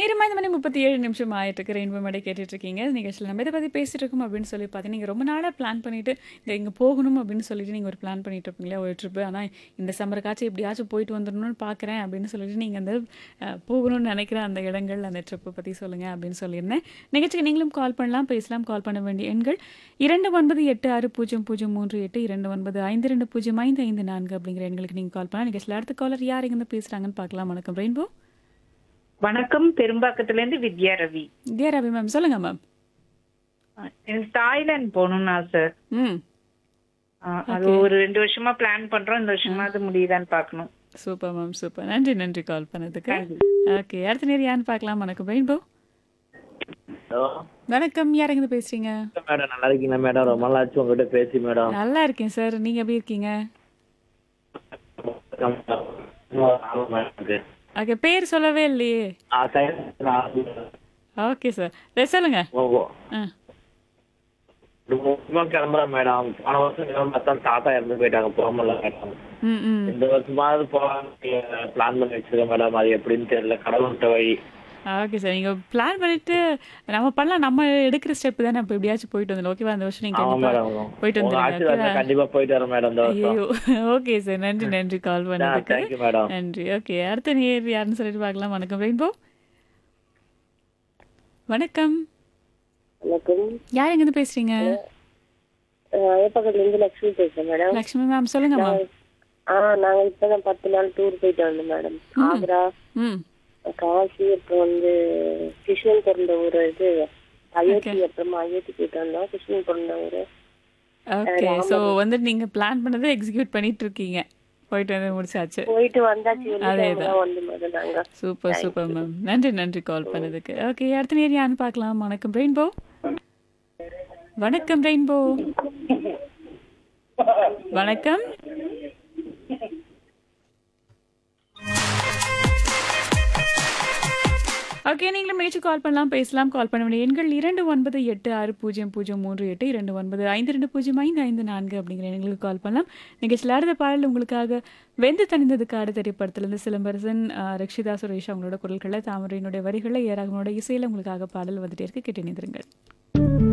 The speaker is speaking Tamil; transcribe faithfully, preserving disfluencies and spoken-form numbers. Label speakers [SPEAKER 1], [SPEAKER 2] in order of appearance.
[SPEAKER 1] நேரம் ஐந்து மணி முப்பத்தி ஏழு நிமிஷம் ஆயிட்டு இருக்கு. ரெயின்போ மேடை கேட்டுட்டு இருக்கீங்க. நிகழ்ச்சியில் நம்ம இதை பற்றி பேசிட்டு இருக்கோம் அப்படின்னு சொல்லி பார்த்தீங்கன்னா, நீங்கள் ரொம்ப நாளாக பிளான் பண்ணிட்டு இந்த இங்கே போகணும் அப்படின்னு சொல்லிட்டு நீங்கள் ஒரு பிளான் பண்ணிட்டு இருப்பீங்களா ஒரு ட்ரிப்பு. ஆனால் இந்த சம்மருக்காச்சும் எப்படியாச்சும் போயிட்டு வந்துடணும்னு பார்க்குறேன் அப்படின்னு சொல்லிட்டு நீங்கள் அந்த அஹ், போகணும்னு நினைக்கிற அந்த இடங்கள் அந்த ட்ரிப்பை பற்றி சொல்லுங்கள் அப்படின்னு சொல்லியிருந்தேன். நிகழ்ச்சிக்கு நீங்களும் கால் பண்ணலாம், பேசலாம். கால் பண்ண வேண்டிய எண்கள் இரண்டு ஒன்பது எட்டு ஆறு பூஜ்ஜியம் பூஜ்ஜியம் மூன்று எட்டு இரண்டு ஒன்பது ஐந்து ரெண்டு பூஜ்ஜியம் ஐந்து ஐந்து நான்கு அப்படிங்கிற எண்களுக்கு நீங்கள் கால் பண்ணலாம். நிகழ்ச்சியில் அடுத்த காலர் யார் இருந்து பேசுகிறாங்கன்னு பார்க்கலாம். வணக்கம் ரெயின்போ.
[SPEAKER 2] வணக்கம். பெரும்பாக்கத்துல இருந்து வித்யா ரவி.
[SPEAKER 1] வித்யா ரவி மேம், சொல்லுங்க மேம்.
[SPEAKER 2] அஹ் எனக்கு தாய்லாந்து போகணும்னு ஆசை.
[SPEAKER 1] ம்
[SPEAKER 2] அஹ் அது
[SPEAKER 1] ஓகே,
[SPEAKER 2] ஒரு ரெண்டு வருஷமா பிளான் பண்றோம். இந்த வருஷமா அது முடியுதான்னு பார்க்கணும்.
[SPEAKER 1] Super ma'am, super. நன்றி நன்றி கால் பண்ணதுக்கு.
[SPEAKER 2] தேங்க்யூ.
[SPEAKER 1] ஓகே, அடுத்த நேரம் யாருன்னு பார்க்கலாம். வணக்கம் ரெயின்போ.
[SPEAKER 3] ஹலோ
[SPEAKER 1] வணக்கம், யார் எங்க பேசுறீங்க?
[SPEAKER 3] மேடம், நல்லா இருக்கீங்களா மேடம்? ரொம்ப நாள் ஆச்சு உங்ககிட்ட பேசி மேடம்.
[SPEAKER 1] நல்லா இருக்கேன் சார், நீங்க எப்படி இருக்கீங்க? ஓகே, பேர் சொல்லவே இல்லையே.
[SPEAKER 3] ஆ, சரி.
[SPEAKER 1] ஓகே சார், சரி, சொல்லுங்க.
[SPEAKER 3] ஓ, ஓ.
[SPEAKER 1] ஆ,
[SPEAKER 3] ஒரு முக்கியமா கிளம்புறேன் மேடம். போன வருஷம் கிளம்ப தான் தாத்தா இறந்து போயிட்டாங்க, போகல மேடம்.
[SPEAKER 1] ம் ம்
[SPEAKER 3] இந்த வருஷமாவது போகலான்னு பிளான் பண்ணி வச்சிருக்கேன் மேடம். அது எப்படின்னு தெரியல, கடவுள்கிட்ட வழி.
[SPEAKER 1] ஓகே சார், நீங்கள் பிளான் பண்ணிட்டு நம்ம பண்ணலாம். நம்ம எடுக்கிற ஸ்டெப் தானே. இப்போ எப்படியாச்சும் போயிட்டு வந்துடலாம். ஓகேவா? அந்த வருஷம் நீங்கள்
[SPEAKER 3] ஆமா
[SPEAKER 1] கண்டிப்பாக
[SPEAKER 3] மேடம்,
[SPEAKER 1] போயிட்டு
[SPEAKER 3] உங்க
[SPEAKER 1] வந்துடுங்க.
[SPEAKER 3] ஆசீர்வாதம்
[SPEAKER 1] ஓகேவா?
[SPEAKER 3] கண்டிப்பா போயிட்டு வரேன் மேடம் இந்த வருஷம்.
[SPEAKER 1] ஐயோ, ஓகே சார், நன்றி நன்றி கால் பண்ணதுக்கு.
[SPEAKER 3] Thank you madam.
[SPEAKER 1] நன்றி. ஓகே, அடுத்த நேர் யாருன்னு சொல்லிட்டு பார்க்கலாம். வணக்கம் ரெயின்போ. வணக்கம்,
[SPEAKER 4] வணக்கம்.
[SPEAKER 1] யார் எங்கேருந்து பேசுறீங்க?
[SPEAKER 4] ஏப்பக்கத்துல இருந்து லட்சுமி பேசுறேன் மேடம்.
[SPEAKER 1] லக்ஷ்மி மேம், சொல்லுங்க மேம்.
[SPEAKER 4] ஆ நாங்க இப்பதான் பத்து நாள் டூர் போயிட்டு வந்தோம் மேடம்.
[SPEAKER 1] ம்
[SPEAKER 4] ஆக்ரா,
[SPEAKER 1] ம்
[SPEAKER 4] காசி, அப்புறம் வந்து கிருஷ்ணன் பிறந்த ஊர் இது
[SPEAKER 1] ஓகே
[SPEAKER 4] அயோத்தி. அப்புறமா அயோத்தி போயிட்டு வந்தோம். கிருஷ்ணன் பிறந்த ஊரு
[SPEAKER 1] ஓகே. ஸோ
[SPEAKER 4] ராமர்.
[SPEAKER 1] வந்து நீங்கள் பிளான் பண்ணதை எக்ஸிக்யூட் பண்ணிட்டு இருக்கீங்க. போயிட்டு வந்து முடிச்சாச்சு.
[SPEAKER 4] போயிட்டு வந்தாச்சு.
[SPEAKER 1] அதே
[SPEAKER 4] வெள்ளிக்கிழமை
[SPEAKER 1] தான்.
[SPEAKER 4] தான் வந்து மேடம் நாங்க.
[SPEAKER 1] சூப்பர் சூப்பர் மேம், நன்றி நன்றி கால் பண்ணதுக்கு. ஓகே, அடுத்த நேர் யாருன்னு பார்க்கலாம். வணக்கம் ரெயின்போ. வணக்கம் ரெயின்போ. வணக்கம். ஓகே, நீங்களும் முயற்சி கால் பண்ணலாம், பேசலாம். கால் பண்ண வேண்டிய எண்கள் இரண்டு ஒன்பது எட்டு ஆறு பூஜ்ஜியம் பூஜ்ஜியம் மூன்று எட்டு இரண்டு ஒன்பது ஐந்து ரெண்டு பூஜ்ஜியம் ஐந்து ஐந்து நான்கு அப்படிங்கிற எண்களுக்கு கால் பண்ணலாம். நிகழ்ச்சியில் அடுத்த பாடல் உங்களுக்காக வெந்து தணிந்தது காடு திரைப்படத்திலிருந்து சிலம்பரசன், அஹ், ரக்ஷிதா சுரேஷ் அவங்களோட குரல்களை, தாமரையினுடைய வரிகளை, ஏராகனோட இசையில் உங்களுக்காக பாடல் வந்துட்டே இருக்கு. கேட்டு நிதிருங்கள்.